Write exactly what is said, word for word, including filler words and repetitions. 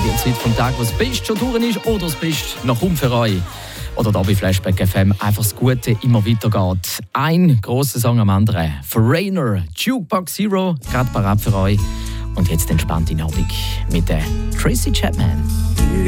Die Zeit vom Tag, wo das Beste schon durch ist oder das Beste noch um für euch. Oder da bei Flashback F M einfach das Gute immer weitergeht. Ein grosser Song am anderen. Foreigner, Jukebox Hero, gerade parat für euch. Und jetzt entspannte Abend mit der Tracy Chapman.